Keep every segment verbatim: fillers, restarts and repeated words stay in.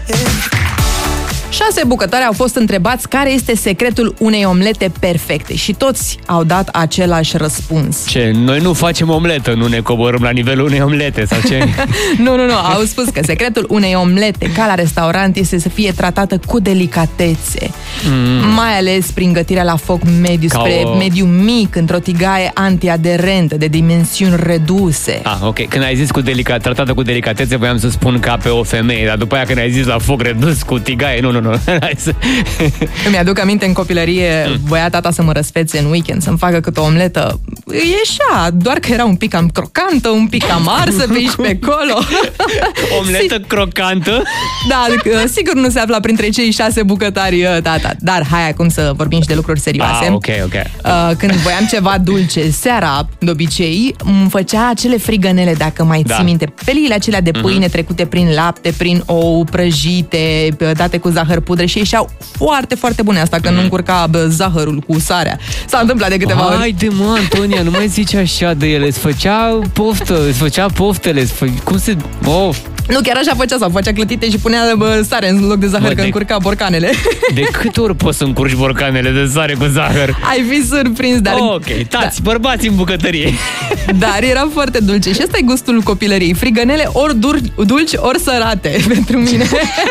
Șase bucătari au fost întrebați care este secretul unei omlete perfecte și toți au dat același răspuns. Ce? Noi nu facem omletă, nu ne coborâm la nivelul unei omlete sau ce? nu, nu, nu, au spus că secretul unei omlete ca la restaurant este să fie tratată cu delicatețe, mm. mai ales prin gătirea la foc mediu ca spre o... mediu mic, într-o tigaie antiaderentă de dimensiuni reduse. Ah, ok. Când ai zis cu delicat, tratată cu delicatețe, voiam să spun ca pe o femeie, dar după aia când ai zis la foc redus cu tigaie, nu, nu, nu. Îmi aduc aminte în copilărie, mm. voia tata să mă răsfețe în weekend, să-mi facă câte o omletă. Ieșea, doar că era un pic cam crocantă, un pic cam arsă pe aici pe acolo. Omletă si- crocantă? Da, sigur nu se afla printre cei șase bucătari tata. Dar hai acum să vorbim și de lucruri serioase. Ah, ok, ok. Când voiam ceva dulce seara, de obicei, îmi făcea acele frigănele, dacă mai da. ții minte, peliile acelea de pâine mm-hmm. trecute prin lapte, prin ou, prăjite, date cu zahăr pudră și ieșeau foarte, foarte bune. Asta că mm. nu încurca bă, zahărul cu sarea. S-a întâmplat de câteva ori. Haide mă, Antonia, nu mai zici așa de ele. Îți făcea poftă, îți făcea poftele, îți fă... cum se... Oh. Nu, chiar așa făcea, sau făcea clătite și punea bă, sare în loc de zahăr, bă, că de... încurca borcanele. De câte ori poți să încurci borcanele de sare cu zahăr? Ai fi surprins, dar... Oh, ok, tați, da. Bărbați în bucătărie. Dar era foarte dulce și ăsta e gustul copilăriei. Frigănele ori dulci, ori sărate, pentru mine.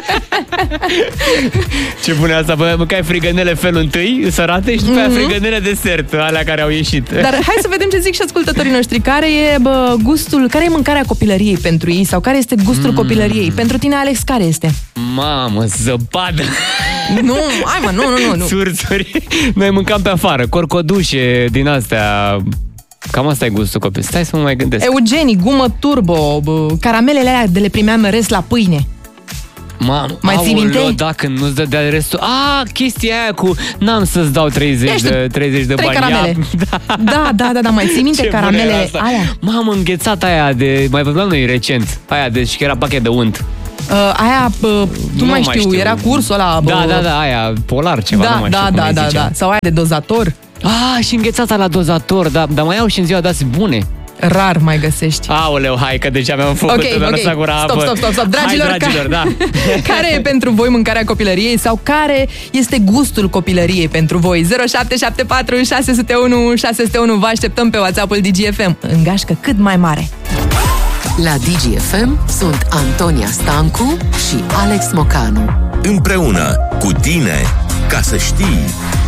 Ce bune asta, bă, mâncai frigănele felul întâi, sărate, și după aia mm-hmm. frigănele desert, alea care au ieșit. Dar hai să vedem ce zic și ascultătorii noștri. Care e bă, gustul, care e mâncarea copilăriei pentru ei sau care este gustul mm. copilăriei? Pentru tine, Alex, care este? Mamă, zăpadă! Nu, hai mă, nu, nu, nu. Țurțuri. Noi mâncam pe afară, corcodușe din astea. Cam asta e gustul copil. Stai să mă mai gândesc. Eugenii, gumă turbo, bă, caramelele alea de le primeam rest la pâine. Mamă, mai ții minte? Dacă nu-ți dădea restul... Ah, chestia aia cu... N-am să-ți dau treizeci de, treizeci de bani. Caramele. Da. da, da, da, da, mai ții minte caramelele alea? Mamă, înghețata aia de... Mai vorbeam noi recent. Aia, deci era pachet de unt. Uh, aia, uh, tu mai știu, știu, era cursul ăla... Uh, da, da, da, aia, polar ceva, da, nu mai da, știu da, cum da, da, sau aia de dozator. Ah, și înghețata la dozator, da, dar mai au și în ziua dați bune. Rar mai găsești. Aoleu, hai că deja mi-am făcut okay, okay. lăsat gura stop, stop, stop, stop. Dragilor, hai, dragilor, ca... da. Care e pentru voi mâncarea copilăriei sau care este gustul copilăriei pentru voi? zero șapte șapte patru șase zero unu șase zero unu. Vă așteptăm pe WhatsApp-ul D G F M în gașcă cât mai mare. La D G F M sunt Antonia Stancu și Alex Mocanu. Împreună cu tine, ca să știi.